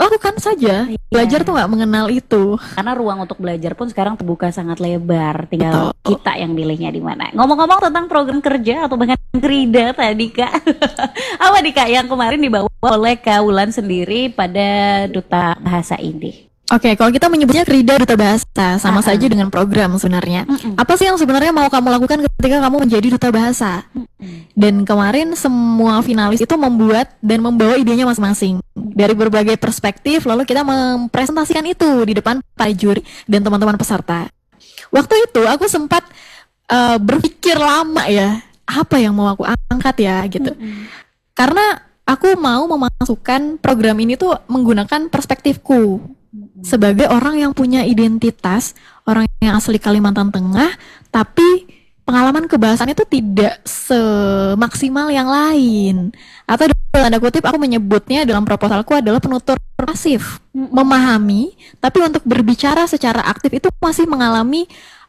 lakukan saja. Belajar Iya. tuh nggak mengenal itu. Karena ruang untuk belajar pun sekarang terbuka sangat lebar. Tinggal Betul. kita yang pilihnya di mana. Ngomong-ngomong tentang program kerja atau bahkan kerida tadi Kak. Apa nih Kak yang kemarin dibawa oleh Kak Wulan sendiri pada Duta Bahasa ini? Oke, kalau kita menyebutnya Krida Duta Bahasa, sama saja dengan program sebenarnya. Apa sih yang sebenarnya mau kamu lakukan ketika kamu menjadi duta bahasa? Dan kemarin semua finalis itu membuat dan membawa idenya masing-masing dari berbagai perspektif, lalu kita mempresentasikan itu di depan para juri dan teman-teman peserta. Waktu itu aku sempat berpikir lama ya, apa yang mau aku angkat ya gitu. Karena aku mau memasukkan program ini tuh menggunakan perspektifku sebagai orang yang punya identitas, orang yang asli Kalimantan Tengah, tapi pengalaman kebahasaan itu tidak semaksimal yang lain. Atau dalam tanda kutip aku menyebutnya dalam proposalku adalah penutur pasif, memahami, tapi untuk berbicara secara aktif itu masih mengalami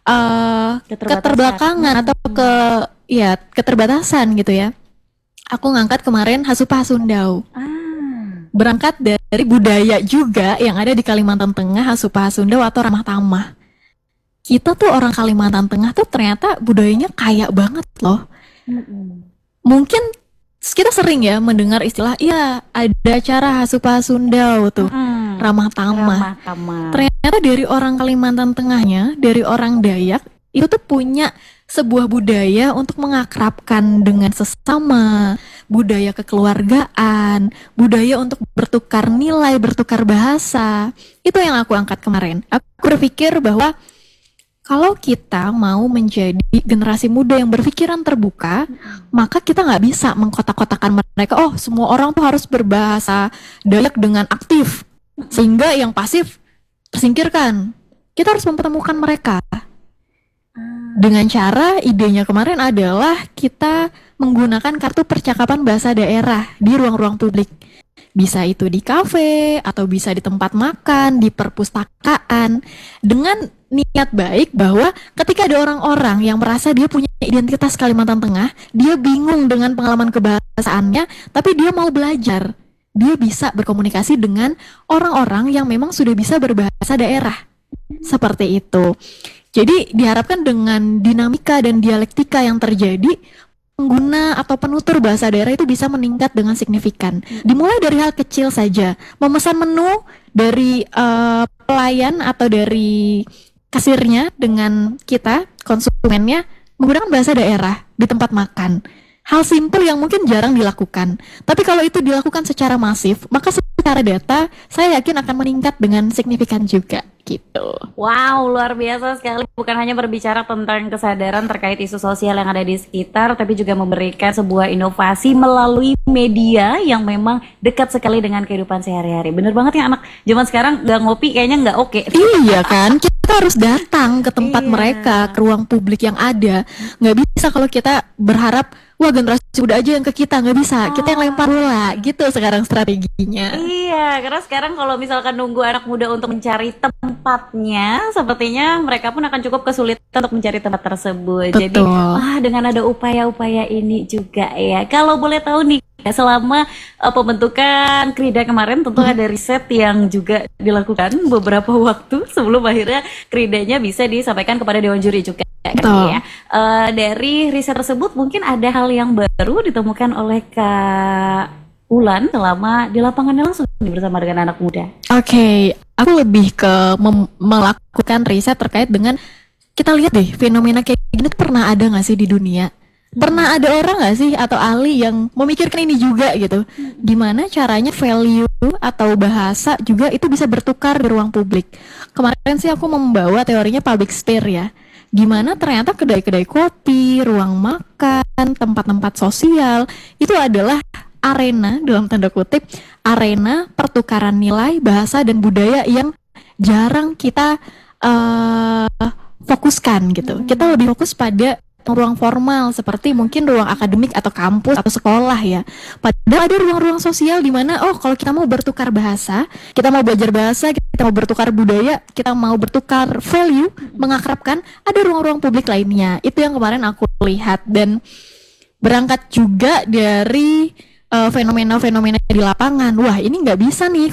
keterbelakangan atau keterbatasan gitu ya. Aku ngangkat kemarin Hasupah Sundau. Berangkat dari budaya juga yang ada di Kalimantan Tengah, Hasupah Sundau atau Ramah Tamah. Kita tuh orang Kalimantan Tengah tuh ternyata budayanya kaya banget loh. Mungkin kita sering ya mendengar istilah, iya ada acara Hasupah Sundau tuh, Ramah Tamah. Ternyata dari orang Kalimantan Tengahnya, dari orang Dayak, itu tuh punya sebuah budaya untuk mengakrabkan dengan sesama, budaya kekeluargaan, budaya untuk bertukar nilai, bertukar bahasa. Itu yang aku angkat kemarin. Aku berpikir bahwa kalau kita mau menjadi generasi muda yang berpikiran terbuka, maka kita nggak bisa mengkotak-kotakan mereka. Oh, semua orang tuh harus berbahasa Dayak dengan aktif, sehingga yang pasif tersingkirkan. Kita harus mempertemukan mereka. Dengan cara idenya kemarin adalah kita menggunakan kartu percakapan bahasa daerah di ruang-ruang publik. Bisa itu di kafe atau bisa di tempat makan, di perpustakaan, dengan niat baik bahwa ketika ada orang-orang yang merasa dia punya identitas Kalimantan Tengah, dia bingung dengan pengalaman kebahasaannya, tapi dia mau belajar. Dia bisa berkomunikasi dengan orang-orang yang memang sudah bisa berbahasa daerah. Seperti itu. Jadi diharapkan dengan dinamika dan dialektika yang terjadi, pengguna atau penutur bahasa daerah itu bisa meningkat dengan signifikan. Dimulai dari hal kecil saja, memesan menu dari pelayan atau dari kasirnya dengan kita, konsumennya, menggunakan bahasa daerah di tempat makan. Hal simpel yang mungkin jarang dilakukan. Tapi kalau itu dilakukan secara masif, maka secara data, saya yakin akan meningkat dengan signifikan juga. Gitu. Wow, luar biasa sekali. Bukan hanya berbicara tentang kesadaran terkait isu sosial yang ada di sekitar, tapi juga memberikan sebuah inovasi melalui media yang memang dekat sekali dengan kehidupan sehari-hari. Bener banget ya, anak zaman sekarang nggak ngopi kayaknya nggak oke. Iya kan, kita harus datang ke tempat mereka, ke ruang publik yang ada. Nggak bisa kalau kita berharap, wah generasi muda aja yang ke kita, nggak bisa. Kita yang lempar bola, gitu sekarang strateginya. Iya, karena sekarang kalau misalkan nunggu anak muda untuk mencari tempatnya, sepertinya mereka pun akan cukup kesulitan untuk mencari tempat tersebut. Betul. Jadi, dengan ada upaya-upaya ini juga ya. Kalau boleh tahu nih, selama pembentukan Krida kemarin tentu ada riset yang juga dilakukan beberapa waktu sebelum akhirnya Kridanya bisa disampaikan kepada Dewan Juri juga. Ya. Dari riset tersebut mungkin ada hal yang baru ditemukan oleh Kak Wulan selama di lapangannya langsung bersama dengan anak muda. Oke, aku lebih ke melakukan riset terkait dengan, kita lihat deh fenomena kayak gini tuh pernah ada nggak sih di dunia? Pernah ada orang nggak sih atau ahli yang memikirkan ini juga gitu? Gimana caranya value atau bahasa juga itu bisa bertukar di ruang publik? Kemarin sih aku membawa teorinya public sphere ya. Gimana ternyata kedai-kedai kopi, ruang makan, tempat-tempat sosial itu adalah arena, dalam tanda kutip, arena pertukaran nilai, bahasa, dan budaya yang jarang kita fokuskan gitu. Kita lebih fokus pada ruang formal seperti mungkin ruang akademik atau kampus atau sekolah ya. Padahal ada ruang-ruang sosial di mana kalau kita mau bertukar bahasa, kita mau belajar bahasa, kita mau bertukar budaya, kita mau bertukar value, mengakrabkan, ada ruang-ruang publik lainnya. Itu yang kemarin aku lihat dan berangkat juga dari fenomena-fenomena di lapangan. Wah, ini nggak bisa nih